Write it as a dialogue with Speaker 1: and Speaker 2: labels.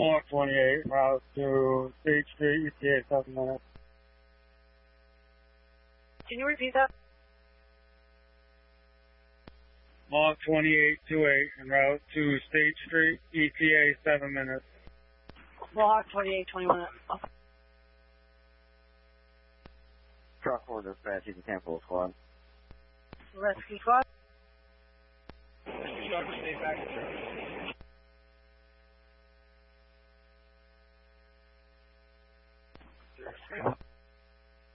Speaker 1: Mohawk 28, route to State Street, ETA 7 minutes.
Speaker 2: Can you repeat that?
Speaker 1: Mohawk 2828, en route to State Street, ETA 7 minutes.
Speaker 2: Mohawk 2821.
Speaker 3: Truck 4 dispatch, you can cancel squad.
Speaker 2: Rescue squad.
Speaker 4: Rescue squad, stay back.